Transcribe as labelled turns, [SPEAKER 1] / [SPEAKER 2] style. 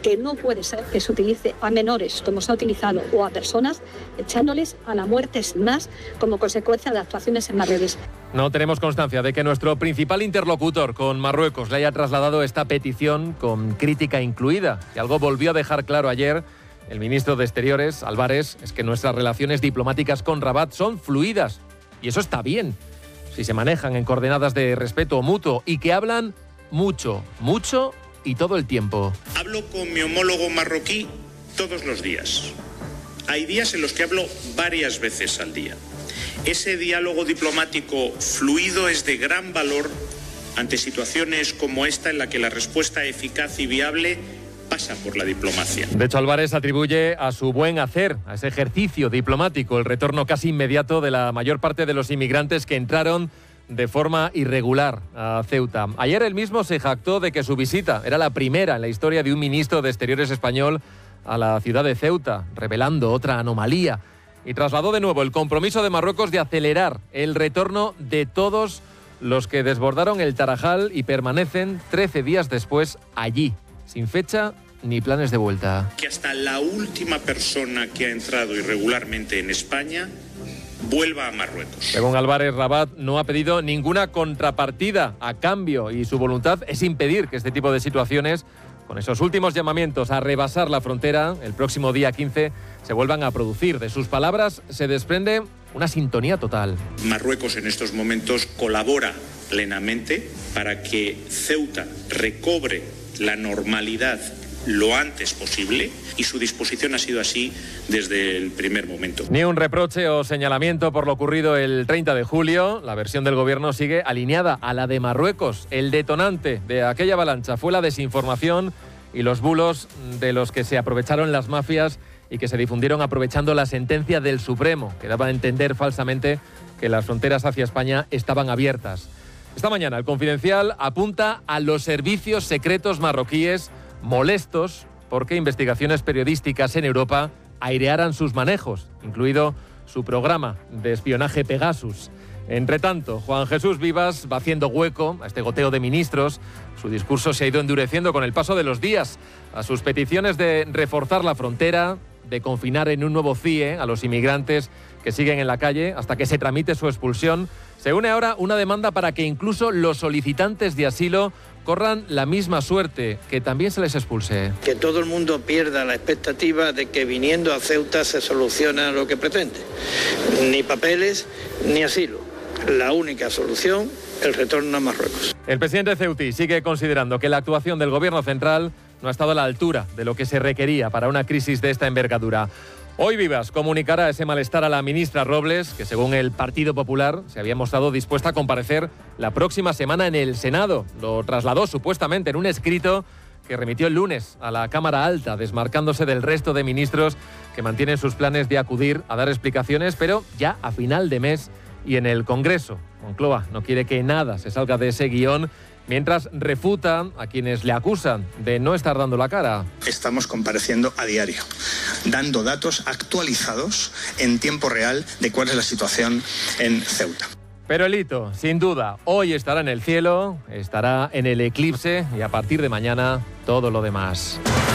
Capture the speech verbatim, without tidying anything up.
[SPEAKER 1] que no puede ser que se utilice a menores, como se ha utilizado, o a personas, echándoles a la muerte sin más, como consecuencia de actuaciones en las redes.
[SPEAKER 2] No tenemos constancia de que nuestro principal interlocutor con Marruecos le haya trasladado esta petición con crítica incluida. Y algo volvió a dejar claro ayer el ministro de Exteriores, Álvarez, es que nuestras relaciones diplomáticas con Rabat son fluidas. Y eso está bien, si se manejan en coordenadas de respeto mutuo y que hablan mucho, mucho y todo el tiempo.
[SPEAKER 3] Hablo con mi homólogo marroquí todos los días. Hay días en los que hablo varias veces al día. Ese diálogo diplomático fluido es de gran valor ante situaciones como esta en la que la respuesta eficaz y viable pasa por la diplomacia.
[SPEAKER 2] De hecho, Álvarez atribuye a su buen hacer, a ese ejercicio diplomático, el retorno casi inmediato de la mayor parte de los inmigrantes que entraron de forma irregular a Ceuta. Ayer él mismo se jactó de que su visita era la primera en la historia de un ministro de Exteriores español a la ciudad de Ceuta, revelando otra anomalía. Y trasladó de nuevo el compromiso de Marruecos de acelerar el retorno de todos los que desbordaron el Tarajal y permanecen trece días después allí, sin fecha ni planes de vuelta.
[SPEAKER 3] Que hasta la última persona que ha entrado irregularmente en España vuelva a Marruecos.
[SPEAKER 2] Según Álvarez, Rabat no ha pedido ninguna contrapartida a cambio y su voluntad es impedir que este tipo de situaciones, con esos últimos llamamientos a rebasar la frontera el próximo día quince, se vuelvan a producir. De sus palabras se desprende una sintonía total.
[SPEAKER 3] Marruecos en estos momentos colabora plenamente para que Ceuta recobre la normalidad lo antes posible y su disposición ha sido así desde el primer momento.
[SPEAKER 2] Ni un reproche o señalamiento por lo ocurrido el treinta de julio. La versión del gobierno sigue alineada a la de Marruecos. El detonante de aquella avalancha fue la desinformación y los bulos de los que se aprovecharon las mafias y que se difundieron aprovechando la sentencia del Supremo, que daba a entender falsamente que las fronteras hacia España estaban abiertas. Esta mañana el Confidencial apunta a los servicios secretos marroquíes molestos porque investigaciones periodísticas en Europa airearan sus manejos, incluido su programa de espionaje Pegasus. Entre tanto, Juan Jesús Vivas va haciendo hueco a este goteo de ministros. Su discurso se ha ido endureciendo con el paso de los días. A sus peticiones de reforzar la frontera, de confinar en un nuevo C I E a los inmigrantes que siguen en la calle hasta que se tramite su expulsión, se une ahora una demanda para que incluso los solicitantes de asilo corran la misma suerte, que también se les expulse.
[SPEAKER 4] Que todo el mundo pierda la expectativa de que viniendo a Ceuta se soluciona lo que pretende. Ni papeles, ni asilo. La única solución, el retorno a Marruecos.
[SPEAKER 2] El presidente ceutí sigue considerando que la actuación del gobierno central no ha estado a la altura de lo que se requería para una crisis de esta envergadura. Hoy Vivas comunicará ese malestar a la ministra Robles, que según el Partido Popular se había mostrado dispuesta a comparecer la próxima semana en el Senado. Lo trasladó supuestamente en un escrito que remitió el lunes a la Cámara Alta, desmarcándose del resto de ministros que mantienen sus planes de acudir a dar explicaciones, pero ya a final de mes y en el Congreso. Moncloa no quiere que nada se salga de ese guión, mientras refuta a quienes le acusan de no estar dando la cara.
[SPEAKER 5] Estamos compareciendo a diario, dando datos actualizados en tiempo real de cuál es la situación en Ceuta.
[SPEAKER 2] Pero el hito, sin duda, hoy estará en el cielo, estará en el eclipse y a partir de mañana todo lo demás.